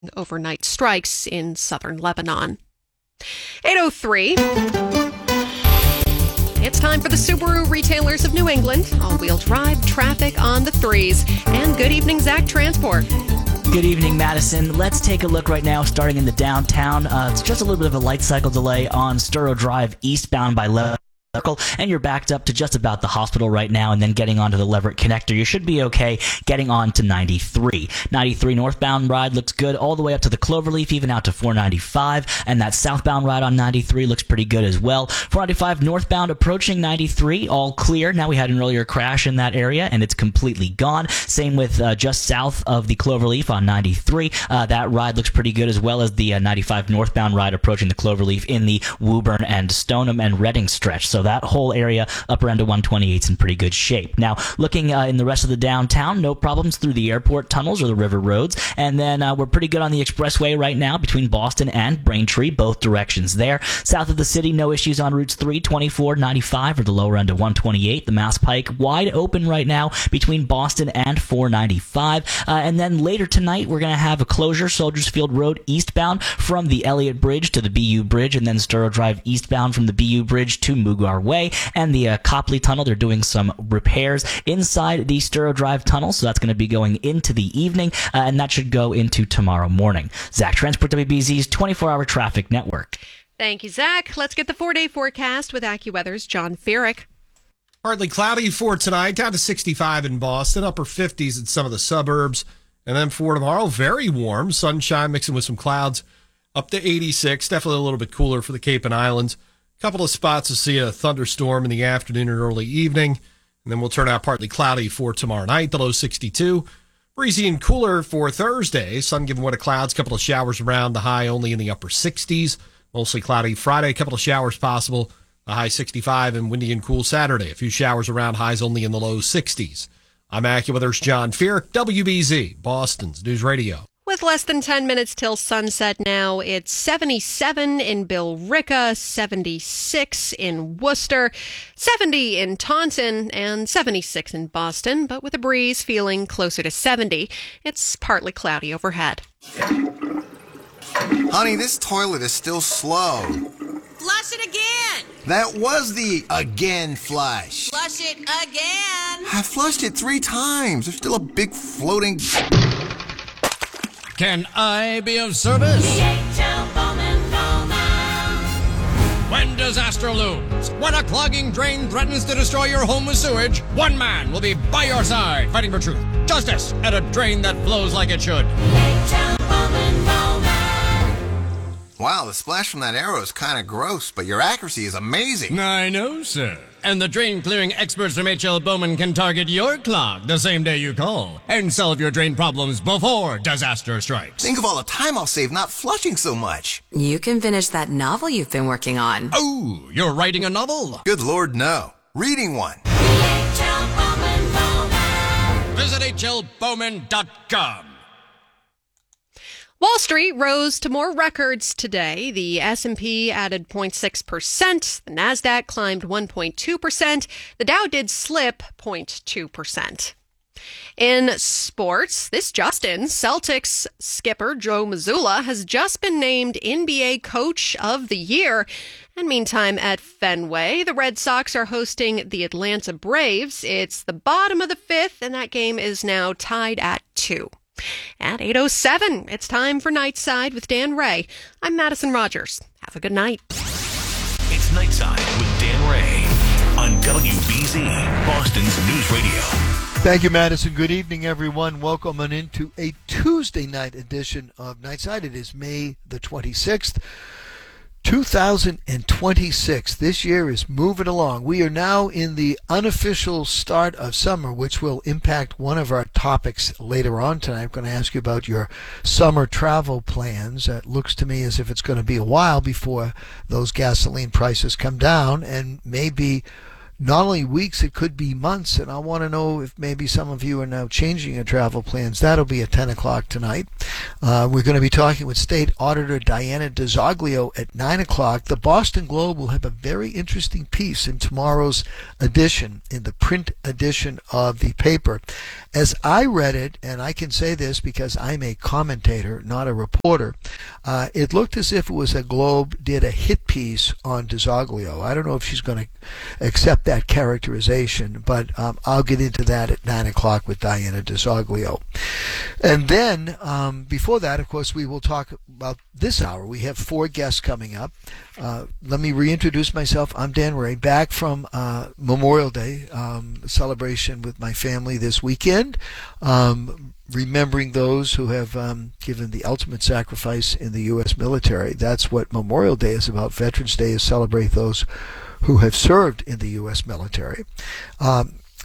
overnight strikes in southern Lebanon. 8:03. It's time for the Subaru Retailers of New England. All-wheel drive traffic on the 3s. And good evening, Zach Transport. Good evening, Madison. Let's take a look right now, starting in the downtown. It's just a little bit of a light cycle delay on Sturo Drive eastbound by and you're backed up to just about the hospital right now, and then getting onto the Leverett Connector. You should be okay getting on to 93. 93 northbound ride looks good all the way up to the Cloverleaf, even out to 495, and that southbound ride on 93 looks pretty good as well. 495 northbound approaching 93, all clear. Now we had an earlier crash in that area, and it's completely gone. Same with just south of the Cloverleaf on 93. That ride looks pretty good, as well as the 95 northbound ride approaching the Cloverleaf in the Woburn and Stoneham and Reading stretch. So that whole area up around to 128 is in pretty good shape. Now, looking in the rest of the downtown, no problems through the airport tunnels or the river roads. And then we're pretty good on the expressway right now between Boston and Braintree, both directions there. South of the city, no issues on routes 3, 24, 95 or the lower end of 128. The Mass Pike wide open right now between Boston and 495. And then later tonight, we're going to have a closure, Soldiers Field Road eastbound from the Elliott Bridge to the BU Bridge, and then Sturo Drive eastbound from the BU Bridge to Mugar Way, and the Copley Tunnel. They're doing some repairs inside the Sturo Drive Tunnel, so that's going to be going into the evening, and that should go into tomorrow morning. Zach Transport, WBZ's 24-hour traffic network. Thank you, Zach. Let's get the 4-day forecast with AccuWeather's John Feerick. Partly cloudy for tonight, down to 65 in Boston, upper 50s in some of the suburbs, and then for tomorrow, very warm, sunshine mixing with some clouds, up to 86, definitely a little bit cooler for the Cape and Islands. Couple of spots to see a thunderstorm in the afternoon or early evening, and then we'll turn out partly cloudy for tomorrow night, the low 62. Breezy and cooler for Thursday. Sun giving way to clouds, couple of showers around, the high only in the upper 60s. Mostly cloudy Friday, couple of showers possible, the high 65, and windy and cool Saturday. A few showers around, highs only in the low 60s. I'm AccuWeather's John Feerick, WBZ, Boston's News Radio. With less than 10 minutes till sunset now, it's 77 in Billerica, 76 in Worcester, 70 in Taunton, and 76 in Boston, but with a breeze feeling closer to 70. It's partly cloudy overhead. Honey, this toilet is still slow. Flush it again! That was the again flush. Flush it again! I flushed it 3 times. There's still a big floating... Can I be of service? DHL Bowman Bowman. When disaster looms, when a clogging drain threatens to destroy your home with sewage, one man will be by your side, fighting for truth, justice, and a drain that flows like it should. DHL Bowman Bowman. Wow, the splash from that arrow is kind of gross, but your accuracy is amazing. I know, sir. And the drain-clearing experts from H.L. Bowman can target your clog the same day you call and solve your drain problems before disaster strikes. Think of all the time I'll save not flushing so much. You can finish that novel you've been working on. Oh, you're writing a novel? Good Lord, no. Reading one. DHL Bowman Bowman. Visit hlbowman.com. Wall Street rose to more records today. The S&P added 0.6%. The Nasdaq climbed 1.2%. The Dow did slip 0.2%. In sports, this just in, Celtics skipper Joe Mazzulla has just been named NBA Coach of the Year. And meantime, at Fenway, the Red Sox are hosting the Atlanta Braves. It's the bottom of the 5th, and that game is now tied at 2. At 8:07, it's time for Nightside with Dan Ray. I'm Madison Rogers. Have a good night. It's Nightside with Dan Ray on WBZ, Boston's News Radio. Thank you, Madison. Good evening, everyone. Welcome on into a Tuesday night edition of Nightside. It is May the 26th. 2026. This year is moving along. We are now in the unofficial start of summer, which will impact one of our topics later on tonight. I'm going to ask you about your summer travel plans. It looks to me as if it's going to be a while before those gasoline prices come down, and maybe not only weeks, it could be months. And I want to know if maybe some of you are now changing your travel plans. That'll be at 10 o'clock tonight. We're going to be talking with State Auditor Diana DeZoglio at 9 o'clock. The Boston Globe will have a very interesting piece in tomorrow's edition, in the print edition of the paper. As I read it, and I can say this because I'm a commentator, not a reporter, it looked as if it was a Globe did a hit piece on DeZoglio. I don't know if she's going to accept that characterization, but I'll get into that at 9 o'clock with Diana DeZoglio. And then, before that, of course, we will talk about this hour. We have 4 guests coming up. Let me reintroduce myself. I'm Dan Ray, back from Memorial Day celebration with my family this weekend, remembering those who have given the ultimate sacrifice in the U.S. military. That's what Memorial Day is about. Veterans Day is celebrate those who have served in the U.S. military. I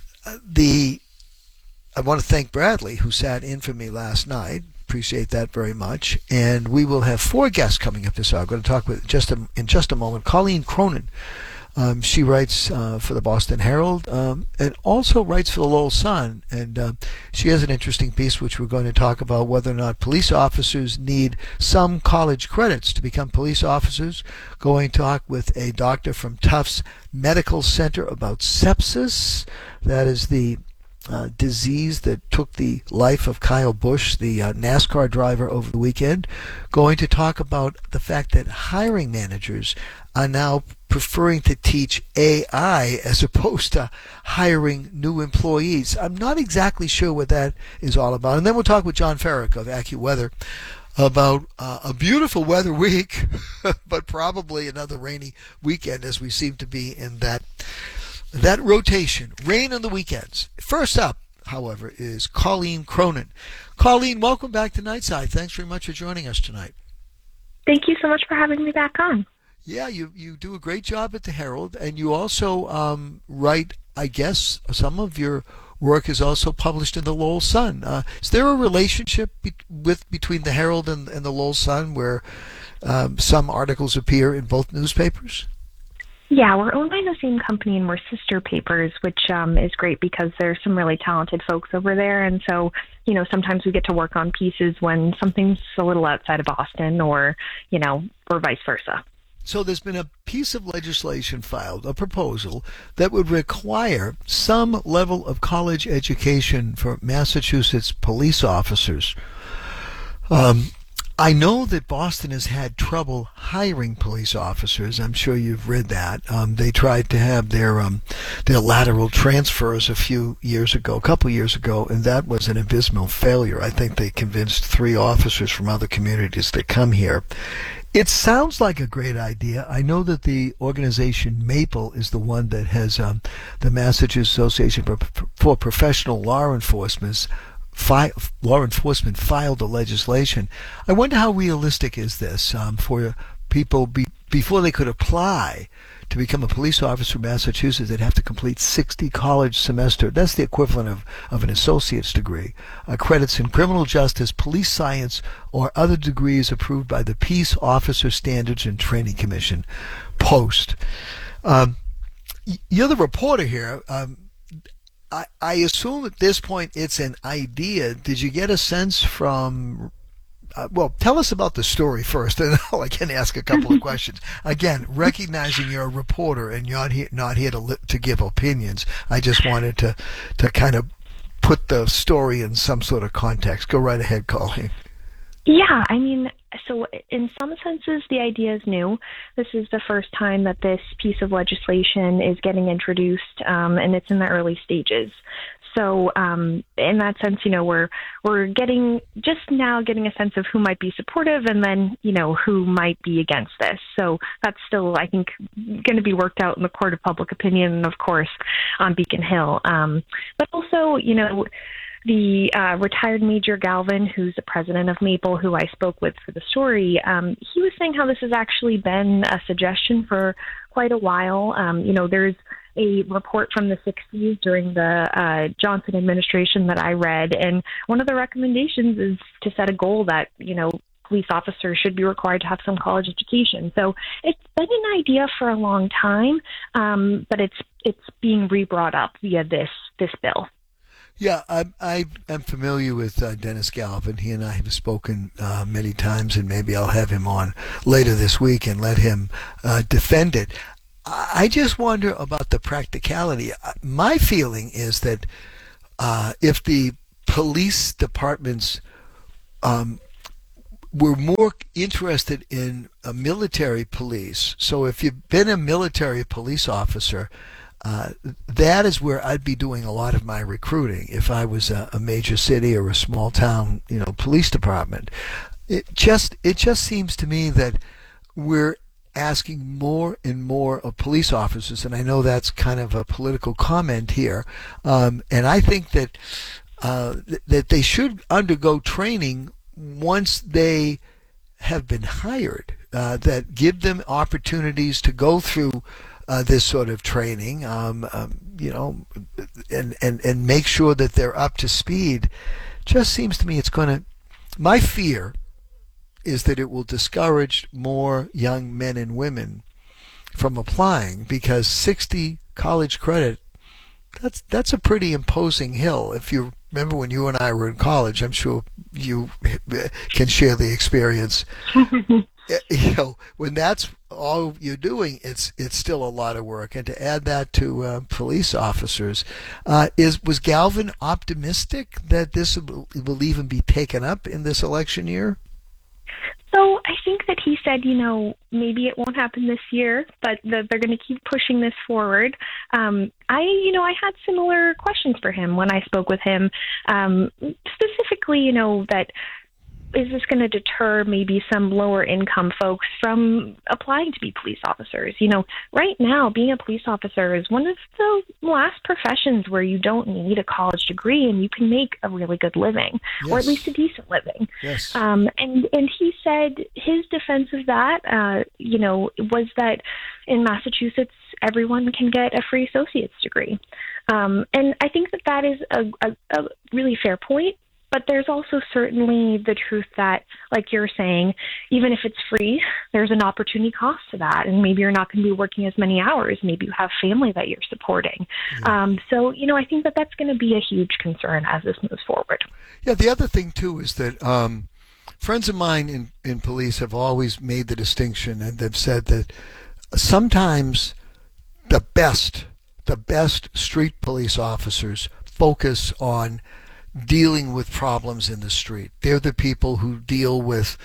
want to thank Bradley, who sat in for me last night. Appreciate that very much. And we will have 4 guests coming up this hour. I'm going to talk with in just a moment. Colleen Cronin. She writes for the Boston Herald and also writes for the Lowell Sun. And she has an interesting piece which we're going to talk about, whether or not police officers need some college credits to become police officers. Going to talk with a doctor from Tufts Medical Center about sepsis. That is the disease that took the life of Kyle Busch, the NASCAR driver, over the weekend. Going to talk about the fact that hiring managers are now preferring to teach AI as opposed to hiring new employees. I'm not exactly sure what that is all about. And then we'll talk with John Farrick of AccuWeather about a beautiful weather week, but probably another rainy weekend, as we seem to be in that rotation. Rain on the weekends. First up, however, is Colleen Cronin. Colleen, welcome back to Nightside. Thanks very much for joining us tonight. Thank you so much for having me back on. Yeah, you do a great job at the Herald, and you also write, I guess, some of your work is also published in the Lowell Sun. Is there a relationship between the Herald and the Lowell Sun where some articles appear in both newspapers? Yeah, we're owned by the same company and we're sister papers, which is great because there's some really talented folks over there. And so, sometimes we get to work on pieces when something's a little outside of Boston or vice versa. So there's been a piece of legislation filed, a proposal, that would require some level of college education for Massachusetts police officers. I know that Boston has had trouble hiring police officers. I'm sure you've read that. They tried to have their lateral transfers a couple years ago, and that was an abysmal failure. I think they convinced 3 officers from other communities to come here. It sounds like a great idea. I know that the organization MAPLE is the one that has the Massachusetts Association for Professional Law Enforcement filed the legislation. I wonder how realistic is this for people before they could apply to become a police officer in Massachusetts. They'd have to complete 60 college semester. That's the equivalent of an associate's degree. Credits in criminal justice, police science, or other degrees approved by the Peace Officer Standards and Training Commission, POST. You're the reporter here. I assume at this point it's an idea. Did you get a sense from... tell us about the story first, and I can ask a couple of questions. Again, recognizing you're a reporter and you're not here to give opinions, I just wanted to kind of put the story in some sort of context. Go right ahead, Colleen. Yeah, so in some senses, the idea is new. This is the first time that this piece of legislation is getting introduced, and it's in the early stages. So in that sense, we're just now getting a sense of who might be supportive and then, who might be against this. So that's still, I think, going to be worked out in the court of public opinion and, of course, on Beacon Hill. But also, the retired Major Galvin, who's the president of MAPLE, who I spoke with for the story, he was saying how this has actually been a suggestion for quite a while. There's a report from the 60s during the Johnson administration that I read, and one of the recommendations is to set a goal that, police officers should be required to have some college education. So it's been an idea for a long time, but it's being re-brought up via this bill. Yeah, I am familiar with Dennis Galvin. He and I have spoken many times, and maybe I'll have him on later this week and let him defend it. I just wonder about the practicality. My feeling is that if the police departments were more interested in a military police, so if you've been a military police officer, that is where I'd be doing a lot of my recruiting if I was a major city or a small town, police department. It just seems to me that we're asking more and more of police officers, and I know that's kind of a political comment here, and I think that that they should undergo training once they have been hired, that give them opportunities to go through this sort of training, and make sure that they're up to speed. Just seems to me my fear is that it will discourage more young men and women from applying, because 60 college credit, that's a pretty imposing hill. If you remember when you and I were in college, I'm sure you can share the experience. When that's all you're doing, it's still a lot of work. And to add that to police officers, was Galvin optimistic that this will even be taken up in this election year? So I think that he said, maybe it won't happen this year, but that they're going to keep pushing this forward. I had similar questions for him when I spoke with him, specifically, that is this going to deter maybe some lower income folks from applying to be police officers? Right now, being a police officer is one of the last professions where you don't need a college degree and you can make a really good living, yes, or at least a decent living. Yes. And he said his defense of that, was that in Massachusetts, everyone can get a free associate's degree. And I think that is a really fair point. But there's also certainly the truth that, like you're saying, even if it's free, there's an opportunity cost to that. And maybe you're not going to be working as many hours. Maybe you have family that you're supporting. Yeah. So I think that that's going to be a huge concern as this moves forward. Yeah, the other thing, too, is that friends of mine in police have always made the distinction, and they've said that sometimes the best street police officers focus on dealing with problems in the street. They're the people who deal with,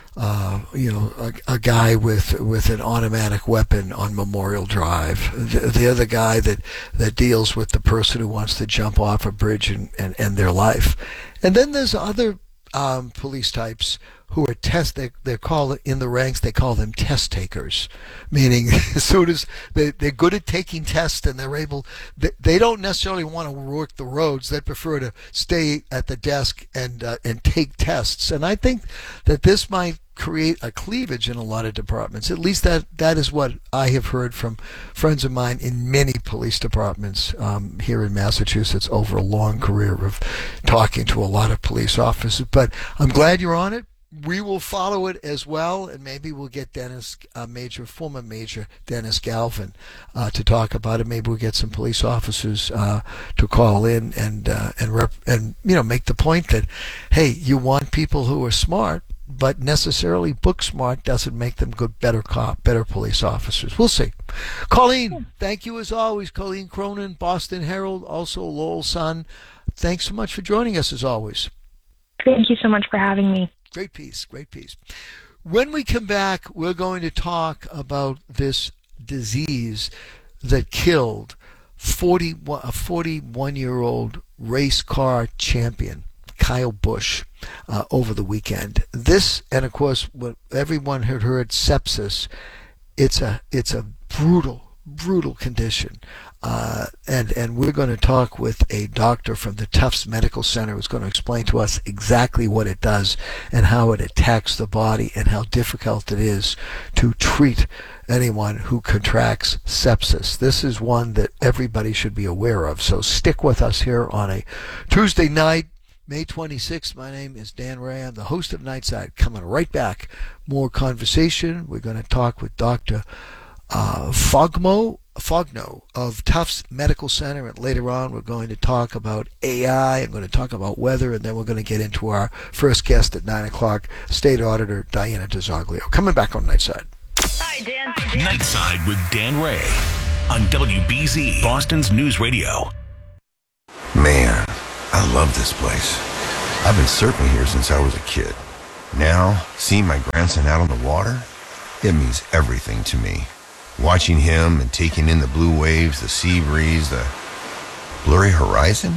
a guy with an automatic weapon on Memorial Drive. They're the guy that deals with the person who wants to jump off a bridge and end their life. And then there's other police types who are they call it in the ranks, they call them test takers, meaning as soon as they're good at taking tests and they don't necessarily want to work the roads. They prefer to stay at the desk and take tests. And I think that this might create a cleavage in a lot of departments. At least that is what I have heard from friends of mine in many police departments here in Massachusetts over a long career of talking to a lot of police officers. But I'm glad you're on it. We will follow it as well, and maybe we'll get former Major Dennis Galvin to talk about it. Maybe we'll get some police officers to call in and make the point that, hey, you want people who are smart, but necessarily book smart doesn't make them better police officers. We'll see. Colleen, thank you as always. Colleen Cronin, Boston Herald, also Lowell Sun. Thanks so much for joining us as always. Thank you so much for having me. Great piece. When we come back, we're going to talk about this disease that killed a 41-year-old race car champion, Kyle Busch, over the weekend. This, and of course, what everyone had heard, sepsis. It's a brutal condition. And we're going to talk with a doctor from the Tufts Medical Center who's going to explain to us exactly what it does and how it attacks the body and how difficult it is to treat anyone who contracts sepsis. This is one that everybody should be aware of. So stick with us here on a Tuesday night. May 26th. My name is Dan Ray. I'm the host of Nightside. Coming right back. More conversation. We're going to talk with Dr. Fogno of Tufts Medical Center, and later on we're going to talk about AI, I'm going to talk about weather, and then we're going to get into our first guest at 9 o'clock, State Auditor Diana DiZoglio. Coming back on Nightside. Hi, Dan. Nightside with Dan Ray on WBZ, Boston's News Radio. Man, I love this place. I've been surfing here since I was a kid. Now, seeing my grandson out on the water, it means everything to me. Watching him and taking in the blue waves, the sea breeze, the blurry horizon.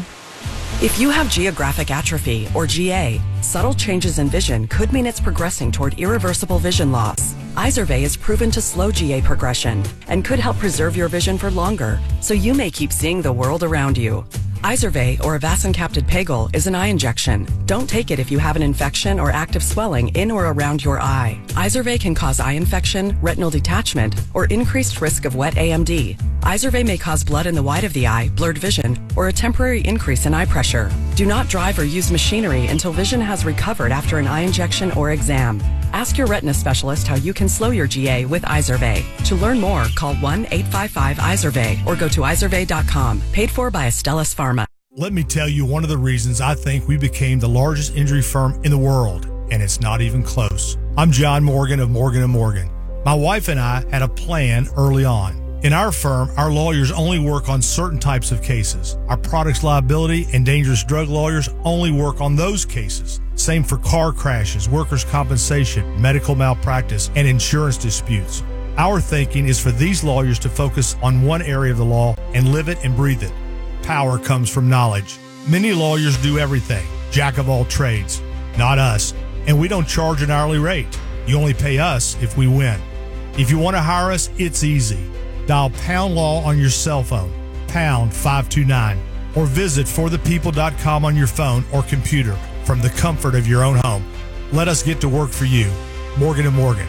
If you have geographic atrophy, or GA, subtle changes in vision could mean it's progressing toward irreversible vision loss. Izervay is proven to slow GA progression and could help preserve your vision for longer, so you may keep seeing the world around you. Izervay, or avacincaptad pegol, is an eye injection. Don't take it if you have an infection or active swelling in or around your eye. Izervay can cause eye infection, retinal detachment, or increased risk of wet AMD. Izervay may cause blood in the white of the eye, blurred vision, or a temporary increase in eye pressure. Do not drive or use machinery until vision has recovered after an eye injection or exam. Ask your retina specialist how you can slow your GA with Izervay. To learn more, call 1-855-IZERVAY or go to izervay.com. Paid for by Astellas Pharma. Let me tell you one of the reasons I think we became the largest injury firm in the world, and it's not even close. I'm John Morgan of Morgan & Morgan. My wife and I had a plan early on. In our firm, our lawyers only work on certain types of cases. Our products liability and dangerous drug lawyers only work on those cases. Same for car crashes, workers' compensation, medical malpractice, and insurance disputes. Our thinking is for these lawyers to focus on one area of the law and live it and breathe it. Power comes from knowledge. Many lawyers do everything, jack of all trades. Not us. And we don't charge an hourly rate. You only pay us if we win. If you want to hire us, it's easy. Dial Pound Law on your cell phone, pound 529, or visit forthepeople.com on your phone or computer from the comfort of your own home. Let us get to work for you. Morgan & Morgan,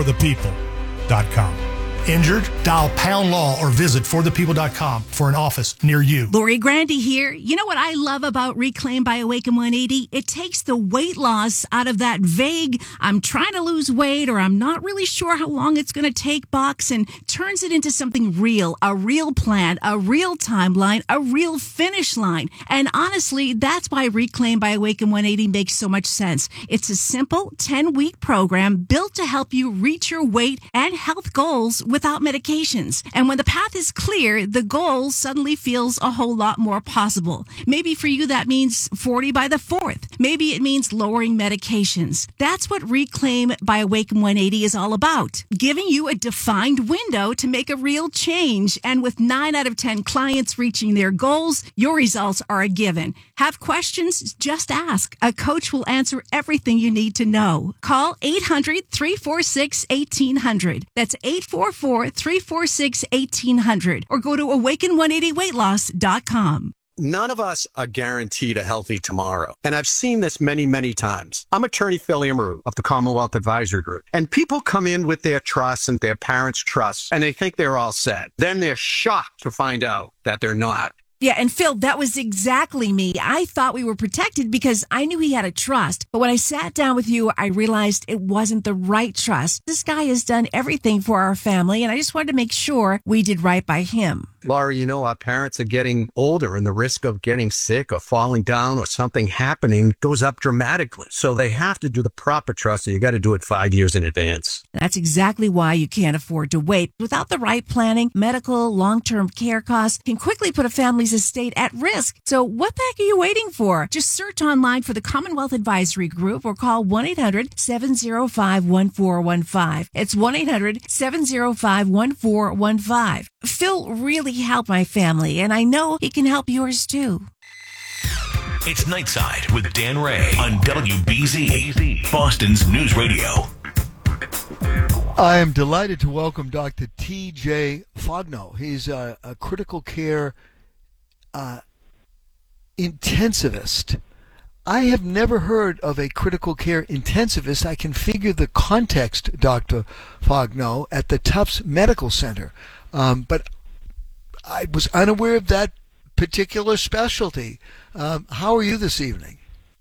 forthepeople.com. Injured? Dial Pound Law or visit forthepeople.com for an office near you. Lori Grandy here. You know what I love about Reclaim by Awaken 180? It takes the weight loss out of that vague, I'm trying to lose weight or I'm not really sure how long it's going to take box, and turns it into something real, a real plan, a real timeline, a real finish line. And honestly, that's why Reclaim by Awaken 180 makes so much sense. It's a simple 10-week program built to help you reach your weight and health goals without medications. And when the path is clear, the goal suddenly feels a whole lot more possible. Maybe for you that means 40 by the 4th. Maybe it means lowering medications. That's what Reclaim by Awaken 180 is all about. Giving you a defined window to make a real change. And with 9 out of 10 clients reaching their goals, your results are a given. Have questions? Just ask. A coach will answer everything you need to know. Call 800-346-1800. That's 844-346-1800. Or go to awaken180weightloss.com. None of us are guaranteed a healthy tomorrow. And I've seen this many, many times. I'm attorney Phil Amaru of the Commonwealth Advisory Group. And people come in with their trusts and their parents' trusts, and they think they're all set. Then they're shocked to find out that they're not. Yeah, and Phil, that was exactly me. I thought we were protected because I knew he had a trust. But when I sat down with you, I realized it wasn't the right trust. This guy has done everything for our family, and I just wanted to make sure we did right by him. Laura, you know, our parents are getting older and the risk of getting sick or falling down or something happening goes up dramatically. So they have to do the proper trust, and you got to do it 5 years in advance. That's exactly why you can't afford to wait. Without the right planning, medical, long-term care costs can quickly put a family's estate at risk. So what the heck are you waiting for? Just search online for the Commonwealth Advisory Group or call 1-800-705-1415. It's 1-800-705-1415. Phil really helped my family, and I know he can help yours too. It's Nightside with Dan Ray on WBZ, Boston's News Radio. I am delighted to welcome Dr. T.J. Fogno. He's a critical care intensivist. I have never heard of a critical care intensivist. I can figure the context, Dr. Fogno, at the Tufts Medical Center. But I was unaware of that particular specialty. How are you this evening?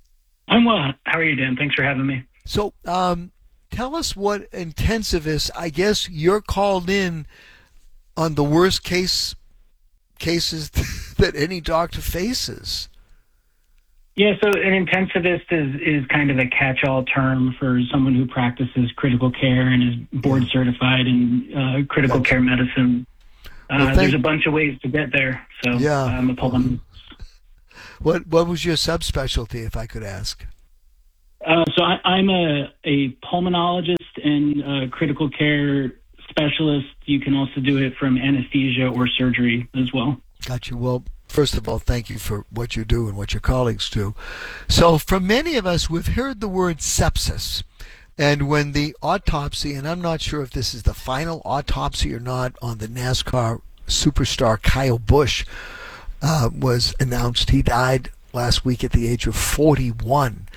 I'm well. How are you, Dan? Thanks for having me. So, tell us what intensivists, I guess you're called in on the worst cases that any doctor faces. Yeah, so an intensivist is kind of a catch-all term for someone who practices critical care and is board certified in critical care medicine. There's a bunch of ways to get there. So I'm a pulmonologist. What was your subspecialty, if I could ask? So I'm a pulmonologist and a critical care specialist. You can also do it from anesthesia or surgery as well. Got you. Well, first of all, thank you for what you do and what your colleagues do. So for many of us, we've heard the word sepsis. And when the autopsy, and I'm not sure if this is the final autopsy or not, on the NASCAR superstar Kyle Busch was announced. He died last week at the age of 41.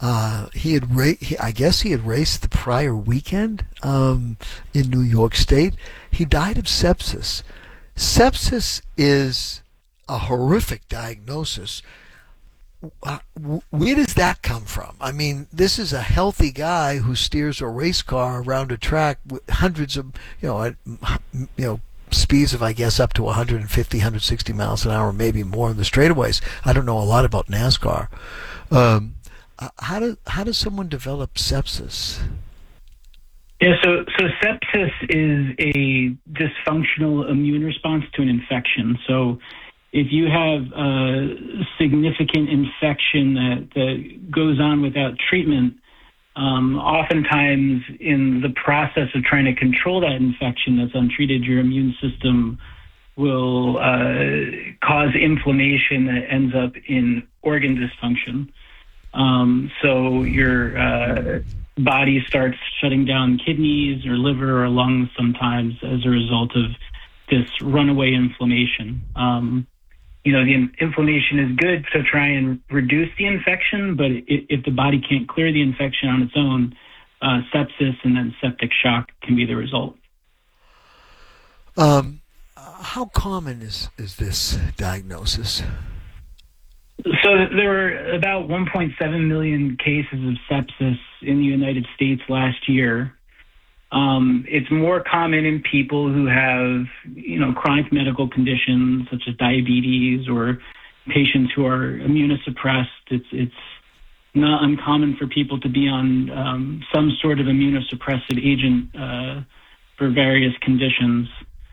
I guess he had raced the prior weekend in New York State. He died of sepsis. Sepsis is a horrific diagnosis. Where does that come from? I mean, this is a healthy guy who steers a race car around a track with hundreds of, speeds of, I guess, up to 150, 160 miles an hour, maybe more in the straightaways. I don't know a lot about NASCAR. How does someone develop sepsis? Yeah, so sepsis is a dysfunctional immune response to an infection. So if you have a significant infection that goes on without treatment, oftentimes in the process of trying to control that infection that's untreated, your immune system will cause inflammation that ends up in organ dysfunction. So your body starts shutting down kidneys or liver or lungs sometimes as a result of this runaway inflammation. The inflammation is good to try and reduce the infection, but if the body can't clear the infection on its own, sepsis and then septic shock can be the result. How common is this diagnosis? So there were about 1.7 million cases of sepsis in the United States last year. It's more common in people who have, chronic medical conditions such as diabetes or patients who are immunosuppressed. It's not uncommon for people to be on some sort of immunosuppressive agent for various conditions.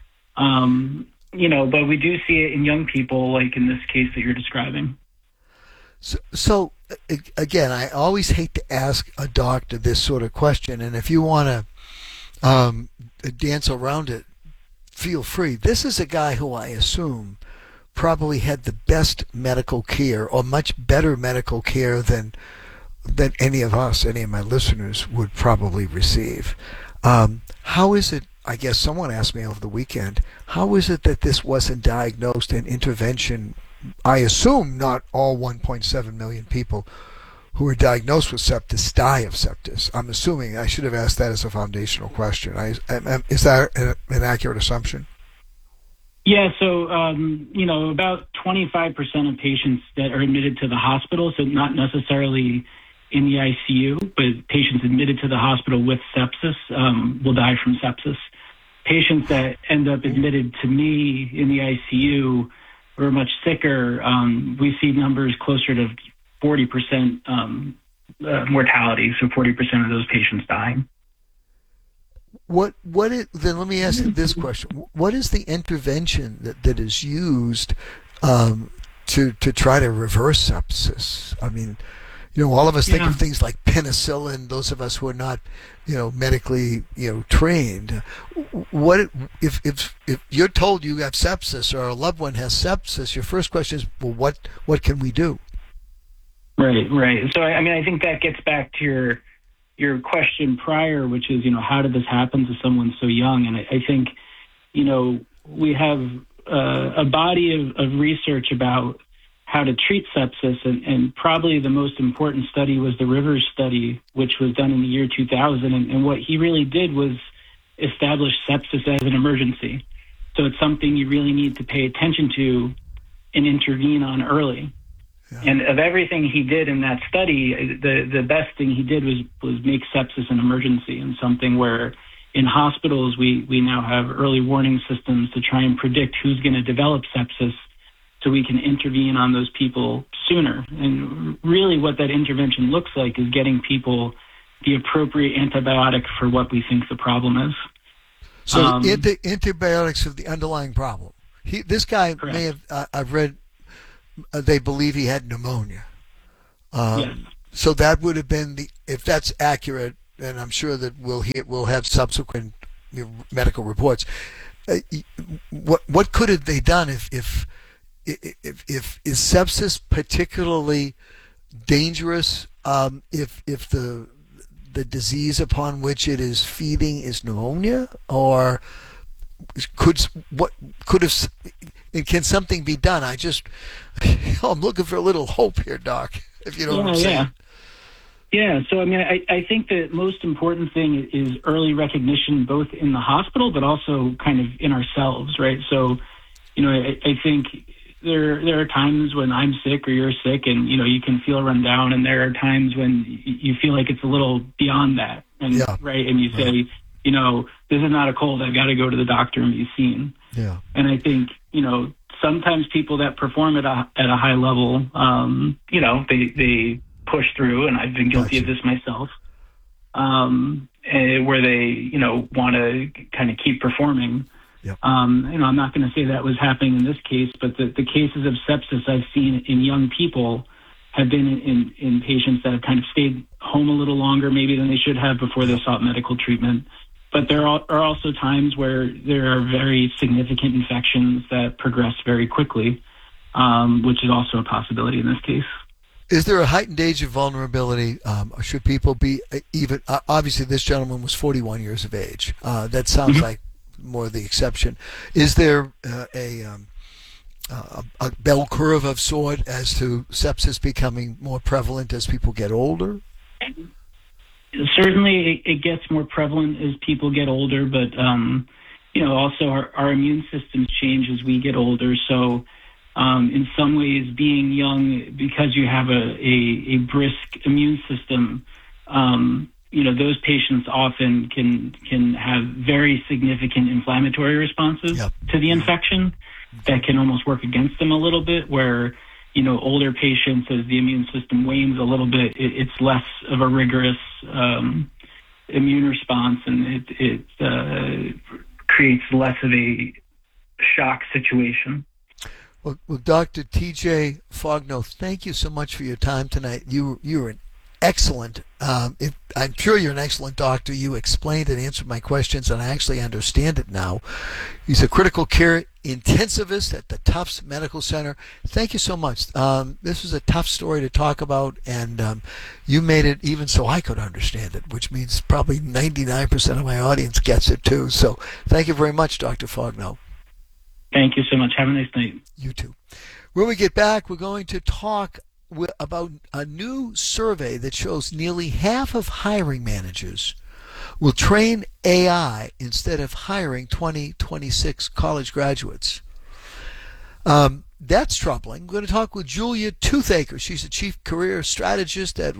But we do see it in young people, like in this case that you're describing. So again, I always hate to ask a doctor this sort of question, and if you want to dance around it, feel free. This is a guy who I assume probably had the best medical care, or much better medical care than any of us, any of my listeners would probably receive. How is it, I guess someone asked me over the weekend, how is it that this wasn't diagnosed and intervention? I assume not all 1.7 million people who are diagnosed with sepsis die of sepsis. I'm assuming. I should have asked that as a foundational question. Is that an accurate assumption? Yeah, so, about 25% of patients that are admitted to the hospital, so not necessarily in the ICU, but patients admitted to the hospital with sepsis will die from sepsis. Patients that end up admitted to me in the ICU who are much sicker, we see numbers closer to 40% mortality, so 40% of those patients dying. Then let me ask you this question. What is the intervention that is used to try to reverse sepsis? I mean, all of us think of things like penicillin, those of us who are not, medically, trained. What if you're told you have sepsis or a loved one has sepsis, your first question is, well, what can we do? Right. So, I think that gets back to your question prior, which is, how did this happen to someone so young? And I think, we have a body of research about how to treat sepsis, and probably the most important study was the Rivers study, which was done in the year 2000. And what he really did was establish sepsis as an emergency. So it's something you really need to pay attention to and intervene on early. And of everything he did in that study, the best thing he did was make sepsis an emergency, and something where in hospitals we now have early warning systems to try and predict who's going to develop sepsis so we can intervene on those people sooner. And really what that intervention looks like is getting people the appropriate antibiotic for what we think the problem is. So antibiotics of the underlying problem. This guy Correct. may have, I've read, they believe he had pneumonia. Yes. So that would have been if that's accurate, and I'm sure that we'll have subsequent medical reports. What could have they done if is sepsis particularly dangerous if the disease upon which it is feeding is pneumonia, or can something be done? I'm looking for a little hope here, Doc, if you know what I'm saying. Yeah, so I mean, I think the most important thing is early recognition, both in the hospital, but also kind of in ourselves, right? So, I think there are times when I'm sick or you're sick, and you can feel run down, and there are times when you feel like it's a little beyond that, and right, and you say, this is not a cold. I've got to go to the doctor and be seen. Yeah, and I think sometimes people that perform at a high level, they push through, and I've been guilty of this myself, where they, want to kind of keep performing. Yep. I'm not going to say that was happening in this case, but the cases of sepsis I've seen in young people have been in patients that have kind of stayed home a little longer maybe than they should have before they sought medical treatment. But there are also times where there are very significant infections that progress very quickly, which is also a possibility in this case. Is there a heightened age of vulnerability? Or should people be even? Obviously, this gentleman was 41 years of age. That sounds like more the exception. Is there a bell curve of sort as to sepsis becoming more prevalent as people get older? Certainly, it gets more prevalent as people get older, but also our immune systems change as we get older. So, in some ways, being young, because you have a brisk immune system, those patients often can have very significant inflammatory responses to the infection that can almost work against them a little bit, where, older patients, as the immune system wanes a little bit, it's less of a rigorous immune response, and it creates less of a shock situation. Well, Dr. T.J. Fogno, thank you so much for your time tonight. You're an excellent, I'm sure you're an excellent doctor. You explained and answered my questions, and I actually understand it now. He's a critical care intensivist at the Tufts Medical Center. Thank you so much. This was a tough story to talk about, and you made it even so I could understand it, which means probably 99% of my audience gets it too. So thank you very much, Dr. Fogno. Thank you so much. Have a nice night. You too. When we get back, we're going to talk about a new survey that shows nearly half of hiring managers will train AI instead of hiring 2026 college graduates. That's troubling. We're going to talk with Julia Toothaker. She's the Chief Career Strategist at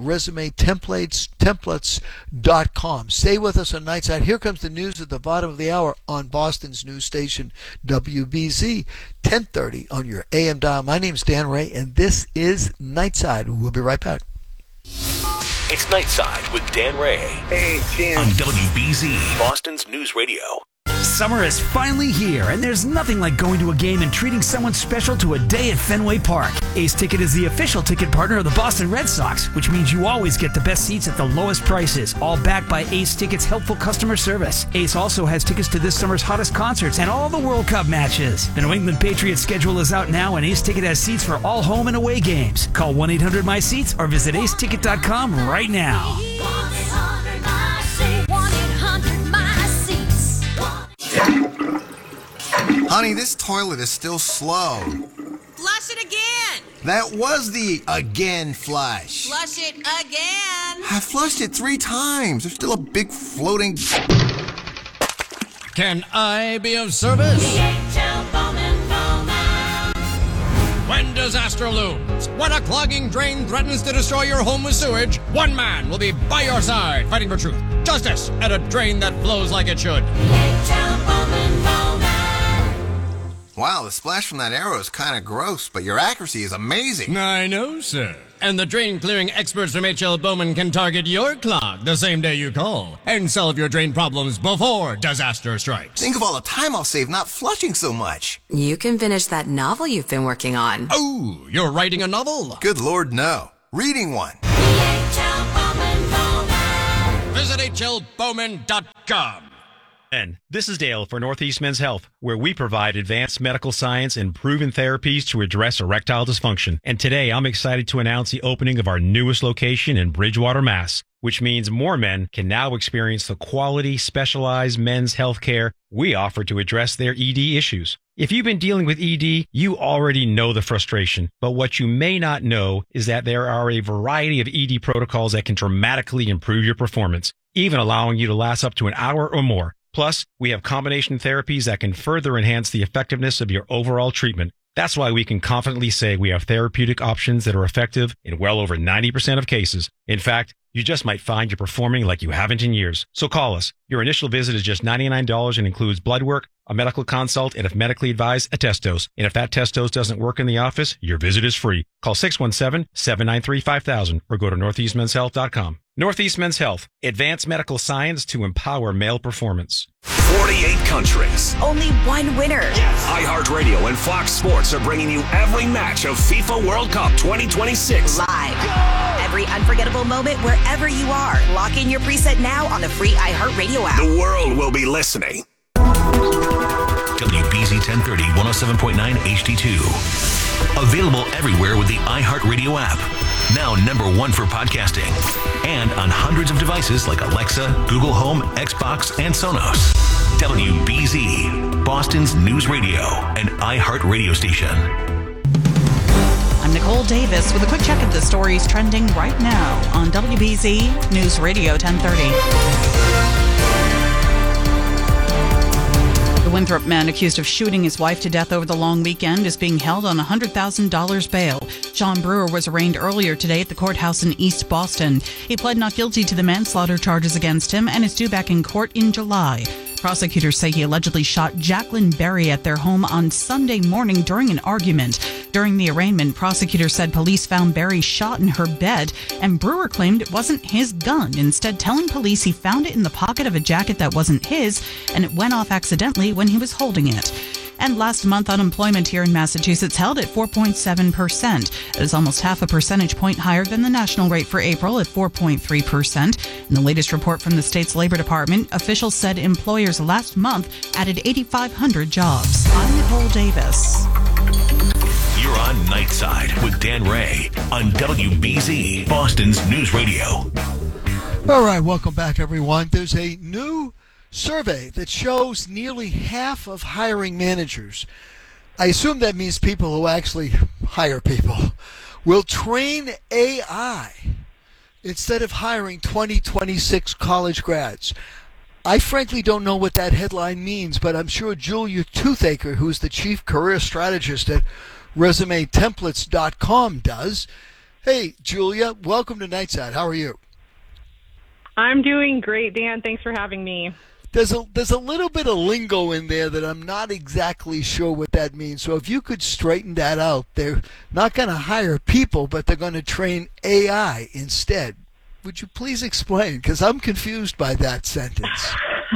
ResumeTemplates.com. Stay with us on Nightside. Here comes the news at the bottom of the hour on Boston's news station, WBZ, 1030 on your AM dial. My name's Dan Ray, and this is Nightside. We'll be right back. It's Nightside with Dan Ray. Hey, Dan. On WBZ, Boston's News Radio. Summer is finally here, and there's nothing like going to a game and treating someone special to a day at Fenway Park. Ace Ticket is the official ticket partner of the Boston Red Sox, which means you always get the best seats at the lowest prices, all backed by Ace Ticket's helpful customer service. Ace also has tickets to this summer's hottest concerts and all the World Cup matches. The New England Patriots schedule is out now, and Ace Ticket has seats for all home and away games. Call 1-800-MY-SEATS or visit aceticket.com right now. Honey, this toilet is still slow. Flush it again. That was the again flush. Flush it again. I flushed it 3 times. There's still a big floating... Can I be of service? DHL Bowman Bowman. When disaster looms, when a clogging drain threatens to destroy your home with sewage, one man will be by your side fighting for truth, justice, and a drain that flows like it should. Wow, the splash from that arrow is kind of gross, but your accuracy is amazing. I know, sir. And the drain clearing experts from H.L. Bowman can target your clog the same day you call and solve your drain problems before disaster strikes. Think of all the time I'll save not flushing so much. You can finish that novel you've been working on. Oh, you're writing a novel? Good Lord, no. Reading one. Visit hlbowman.com. This is Dale for Northeast Men's Health, where we provide advanced medical science and proven therapies to address erectile dysfunction. And today I'm excited to announce the opening of our newest location in Bridgewater, Mass., which means more men can now experience the quality, specialized men's health care we offer to address their ED issues. If you've been dealing with ED, you already know the frustration. But what you may not know is that there are a variety of ED protocols that can dramatically improve your performance, even allowing you to last up to an hour or more. Plus, we have combination therapies that can further enhance the effectiveness of your overall treatment. That's why we can confidently say we have therapeutic options that are effective in well over 90% of cases. In fact, you just might find you're performing like you haven't in years. So call us. Your initial visit is just $99 and includes blood work, a medical consult, and if medically advised, a test dose. And if that test dose doesn't work in the office, your visit is free. Call 617-793-5000 or go to northeastmenshealth.com. Northeast Men's Health, advanced medical science to empower male performance. 48 countries. Only one winner. iHeartRadio and Fox Sports are bringing you every match of FIFA World Cup 2026. Live. Every unforgettable moment wherever you are. Lock in your preset now on the free iHeartRadio app. The world will be listening. WBZ 1030, 107.9 HD2. Available everywhere with the iHeartRadio app. Now #1 for podcasting. And on hundreds of devices like Alexa, Google Home, Xbox, and Sonos. WBZ, Boston's news radio and iHeartRadio station. I'm Nicole Davis with a quick check of the stories trending right now on WBZ News Radio 1030. The Winthrop man accused of shooting his wife to death over the long weekend is being held on $100,000 bail. Sean Brewer was arraigned earlier today at the courthouse in East Boston. He pled not guilty to the manslaughter charges against him and is due back in court in July. Prosecutors say he allegedly shot Jacqueline Berry at their home on Sunday morning during an argument. During the arraignment, prosecutors said police found Berry shot in her bed, and Brewer claimed it wasn't his gun, instead telling police he found it in the pocket of a jacket that wasn't his, and it went off accidentally when he was holding it. And last month, unemployment here in Massachusetts held at 4.7%. It is almost half a percentage point higher than the national rate for April at 4.3%. In the latest report from the state's Labor Department, officials said employers last month added 8,500 jobs. I'm Nicole Davis. You're on Nightside with Dan Ray on WBZ, Boston's news radio. All right, welcome back, everyone. There's a new survey that shows nearly half of hiring managers, I assume that means people who actually hire people, will train AI instead of hiring 2026 college grads. I frankly don't know what that headline means, but I'm sure Julia Toothaker, who's the chief career strategist at ResumeTemplates.com, does. Hey, Julia, welcome to Nightside. How are you? I'm doing great, Dan. Thanks for having me. There's a little bit of lingo in there that I'm not exactly sure what that means. So if you could straighten that out, they're not going to hire people, but they're going to train AI instead. Would you please explain? Because I'm confused by that sentence.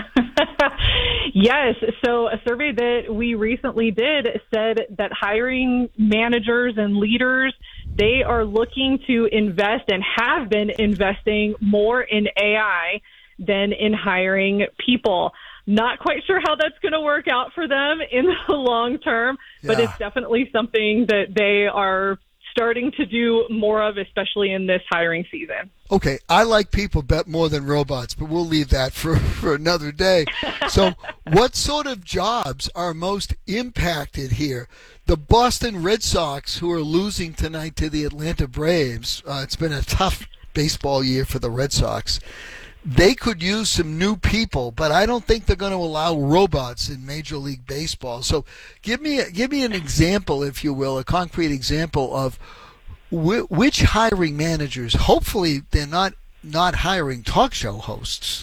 Yes. So a survey that we recently did said that hiring managers and leaders, they are looking to invest and have been investing more in AI than in hiring people. Not quite sure how that's going to work out for them in the long term, but it's definitely something that they are starting to do more of, especially in this hiring season. Okay, I like people bet more than robots, but we'll leave that for another day. So what sort of jobs are most impacted here? The Boston Red Sox, who are losing tonight to the Atlanta Braves, it's been a tough baseball year for the Red Sox. they could use some new people, but I don't think they're going to allow robots in Major League Baseball. So give me an example, if you will, a concrete example of which hiring managers. Hopefully they're not hiring talk show hosts.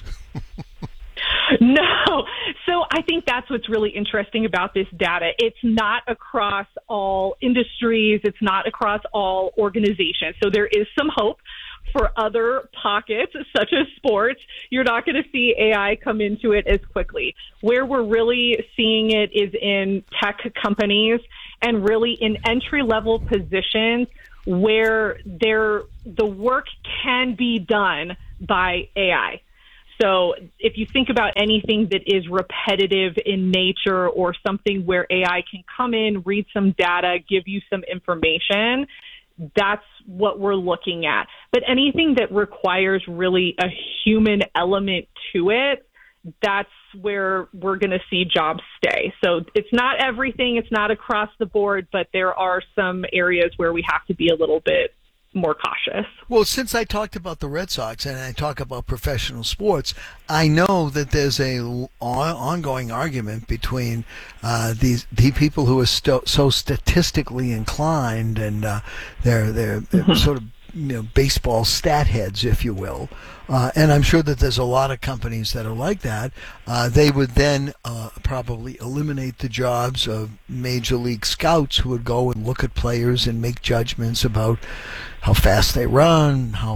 No. So I think that's what's really interesting about this data. It's not across all industries. It's not across all organizations. So there is some hope for other pockets, such as sports. You're not going to see AI come into it as quickly. Where we're really seeing it is in tech companies and really in entry-level positions where the work can be done by AI. So if you think about anything that is repetitive in nature or something where AI can come in, read some data, give you some information, that's what we're looking at. But anything that requires really a human element to it, that's where we're going to see jobs stay. So it's not everything, it's not across the board, but there are some areas where we have to be a little bit more cautious. Well, since I talked about the Red Sox and I talk about professional sports, I know that there's a ongoing argument between the people who are so statistically inclined and they're sort of baseball stat heads, if you will. And I'm sure that there's a lot of companies that are like that. They would then probably eliminate the jobs of major league scouts who would go and look at players and make judgments about how fast they run, how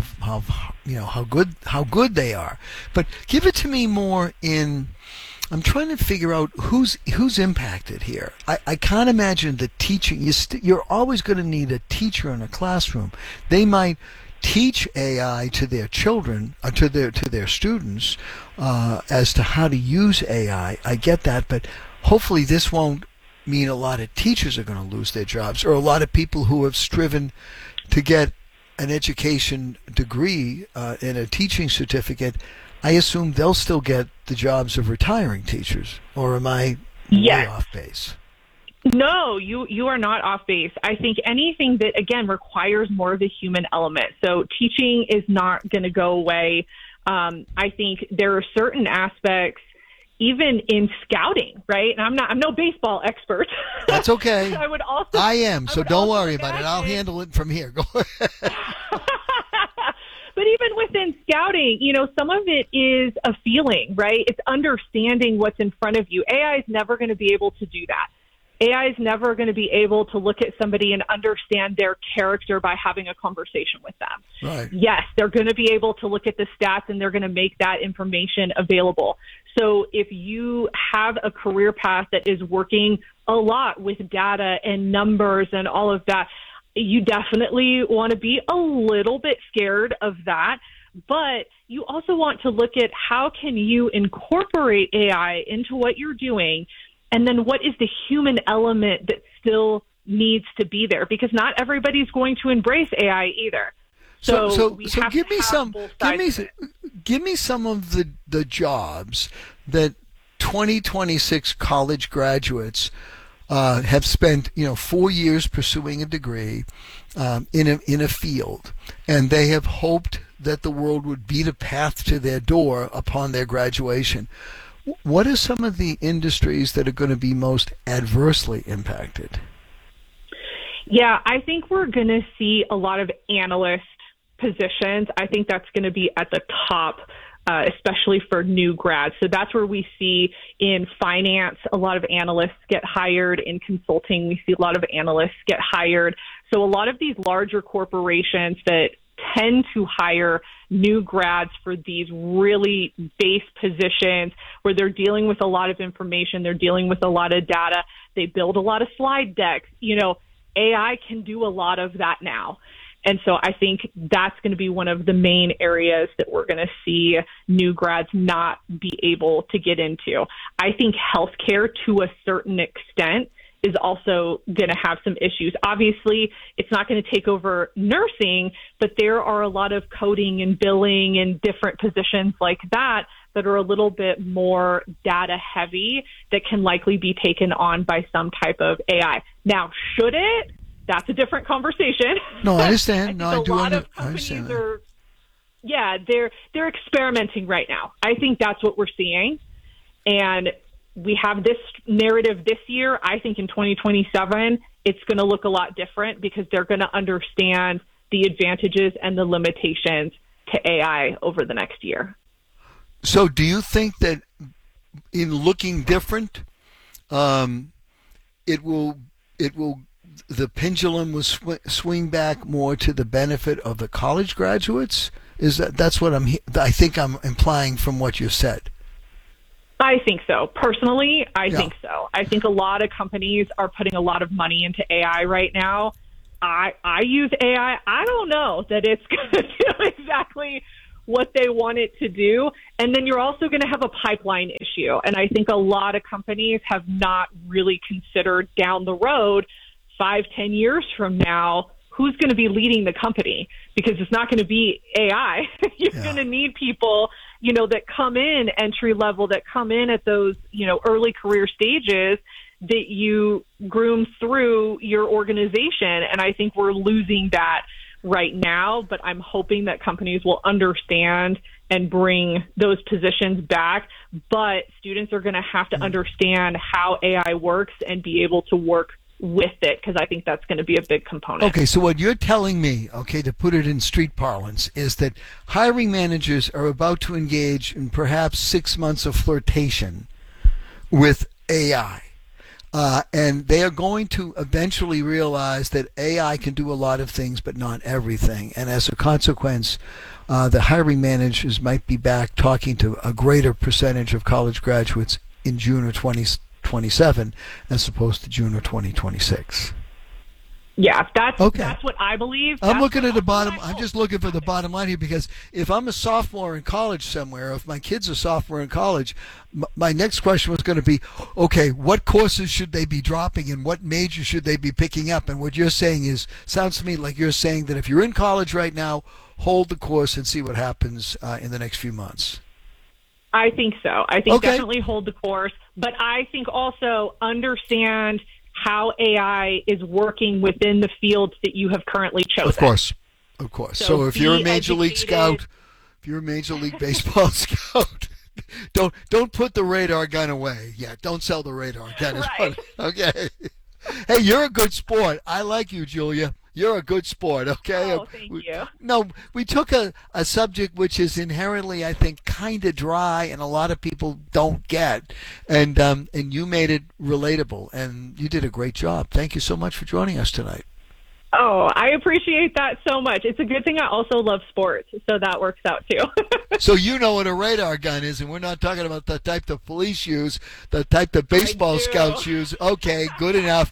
good they are. But give it to me more in. I'm trying to figure out who's impacted here. I can't imagine the teaching. You're always going to need a teacher in a classroom. They might teach AI to their children, to their students, as to how to use AI. I get that, but hopefully this won't mean a lot of teachers are going to lose their jobs, or a lot of people who have striven to get an education degree and a teaching certificate. I assume they'll still get the jobs of retiring teachers, or am I way off base? No, you are not off base. I think anything that, again, requires more of a human element. So teaching is not going to go away. I think there are certain aspects, even in scouting, right? And I'm no baseball expert. That's okay. I am, so don't worry about it. I'll handle it from here. Go ahead. But even within scouting, some of it is a feeling, right? It's understanding what's in front of you. AI is never going to be able to do that. AI is never going to be able to look at somebody and understand their character by having a conversation with them. Right. Yes, they're going to be able to look at the stats and they're going to make that information available. So if you have a career path that is working a lot with data and numbers and all of that, you definitely want to be a little bit scared of that. But you also want to look at how can you incorporate AI into what you're doing. And then what is the human element that still needs to be there? Because not everybody's going to embrace AI either. So give me some of the jobs that 2026 college graduates have spent 4 years pursuing a degree in a field, and they have hoped that the world would beat a path to their door upon their graduation. What are some of the industries that are going to be most adversely impacted? Yeah, I think we're going to see a lot of analyst positions. I think that's going to be at the top, especially for new grads. So that's where we see in finance, a lot of analysts get hired. In consulting, we see a lot of analysts get hired. So a lot of these larger corporations that tend to hire new grads for these really base positions where they're dealing with a lot of information, they're dealing with a lot of data, they build a lot of slide decks. AI can do a lot of that now. And so I think that's going to be one of the main areas that we're going to see new grads not be able to get into. I think healthcare, to a certain extent, is also going to have some issues. Obviously, it's not going to take over nursing, but there are a lot of coding and billing and different positions like that that are a little bit more data heavy that can likely be taken on by some type of AI. Now, should it? That's a different conversation. No, I understand. I do understand. Yeah, they're experimenting right now. I think that's what we're seeing. And we have this narrative this year. I think in 2027, it's going to look a lot different because they're going to understand the advantages and the limitations to AI over the next year. So do you think that in looking different, it will the pendulum will swing back more to the benefit of the college graduates? That's what I think I'm implying from what you said? I think so. Personally, I think so. I think a lot of companies are putting a lot of money into AI right now. I use AI. I don't know that it's going to do exactly what they want it to do. And then you're also going to have a pipeline issue. And I think a lot of companies have not really considered down the road, 5-10 years from now, who's going to be leading the company, because it's not going to be AI. You're going to need people, that come in entry level, that come in at those, early career stages that you groom through your organization. And I think we're losing that right now, but I'm hoping that companies will understand and bring those positions back. But students are going to have to understand how AI works and be able to work with it, because I think that's going to be a big component. Okay, so what you're telling me, to put it in street parlance, is that hiring managers are about to engage in perhaps 6 months of flirtation with AI. And they are going to eventually realize that AI can do a lot of things, but not everything. And as a consequence, the hiring managers might be back talking to a greater percentage of college graduates in June of 2027 as opposed to June of 2026. Yeah, that's what I believe. I'm looking at the bottom. I'm just looking for the bottom line here, because if I'm a sophomore in college somewhere, if my kid's a sophomore in college, my next question was going to be, okay, what courses should they be dropping and what major should they be picking up? And what you're saying sounds to me like you're saying that if you're in college right now, hold the course and see what happens in the next few months. I think so. I think definitely hold the course, but I think also understand how AI is working within the fields that you have currently chosen. Of course. So if you're a major league scout, if you're a major league baseball scout, don't put the radar gun away. Yeah, don't sell the radar gun. Right. Okay. Hey, you're a good sport. I like you, Julia. You're a good sport, okay? Oh, thank you. No, we took a subject which is inherently, I think, kind of dry and a lot of people don't get, and you made it relatable, and you did a great job. Thank you so much for joining us tonight. Oh, I appreciate that so much. It's a good thing I also love sports, so that works out too. So you know what a radar gun is, and we're not talking about the type the police use, the type the baseball scouts use. Okay, good enough.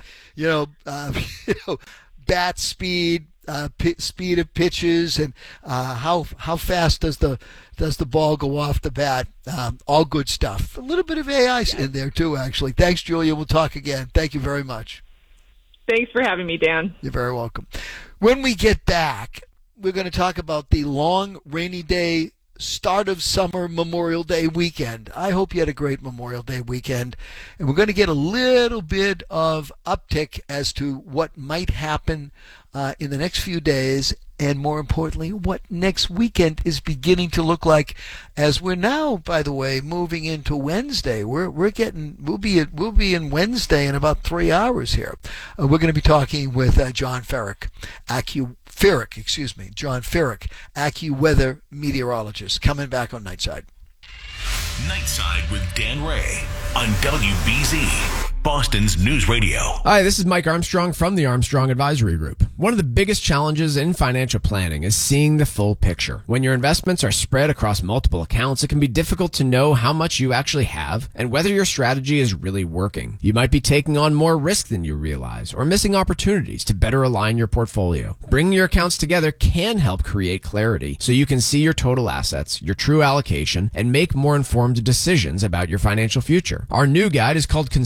Bat speed, speed of pitches, and how fast does the ball go off the bat? All good stuff. A little bit of AI in there too, actually. Thanks, Julia. We'll talk again. Thank you very much. Thanks for having me, Dan. You're very welcome. When we get back, we're going to talk about the long rainy day, start of summer Memorial Day weekend. I hope you had a great Memorial Day weekend. And we're going to get a little bit of uptick as to what might happen in the next few days, and more importantly, what next weekend is beginning to look like, as we're now, by the way, moving into Wednesday. We'll be in Wednesday in about 3 hours here. We're going to be talking with John Ferrick, John Ferrick, AccuWeather meteorologist, coming back on Nightside. Nightside with Dan Ray on WBZ, Boston's News Radio. Hi, this is Mike Armstrong from the Armstrong Advisory Group. One of the biggest challenges in financial planning is seeing the full picture. When your investments are spread across multiple accounts, it can be difficult to know how much you actually have and whether your strategy is really working. You might be taking on more risk than you realize or missing opportunities to better align your portfolio. Bringing your accounts together can help create clarity so you can see your total assets, your true allocation, and make more informed decisions about your financial future. Our new guide is called Consolidating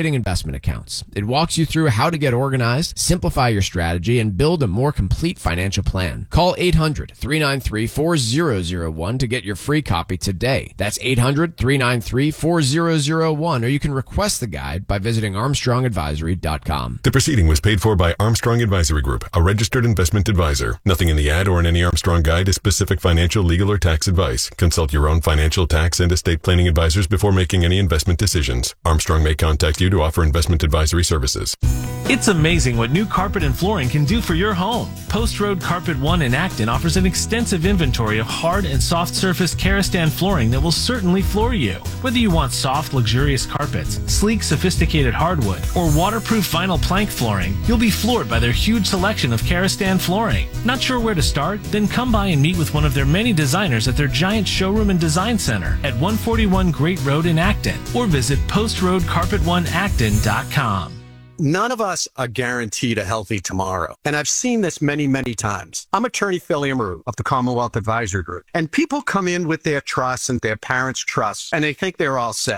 trading investment accounts. It walks you through how to get organized, simplify your strategy, and build a more complete financial plan. Call 800-393-4001 to get your free copy today. That's 800-393-4001, or you can request the guide by visiting ArmstrongAdvisory.com. The proceeding was paid for by Armstrong Advisory Group, a registered investment advisor. Nothing in the ad or in any Armstrong guide is specific financial, legal, or tax advice. Consult your own financial, tax, and estate planning advisors before making any investment decisions. Armstrong may contact you to offer investment advisory services. It's amazing what new carpet and flooring can do for your home. Post Road Carpet One in Acton offers an extensive inventory of hard and soft surface Karastan flooring that will certainly floor you. Whether you want soft, luxurious carpets, sleek, sophisticated hardwood, or waterproof vinyl plank flooring, you'll be floored by their huge selection of Karastan flooring. Not sure where to start? Then come by and meet with one of their many designers at their giant showroom and design center at 141 Great Road in Acton, or visit postroadcarpet1acton.com. None of us are guaranteed a healthy tomorrow. And I've seen this many, many times. I'm attorney Phil Amaru of the Commonwealth Advisory Group. And people come in with their trusts and their parents' trusts, and they think they're all set.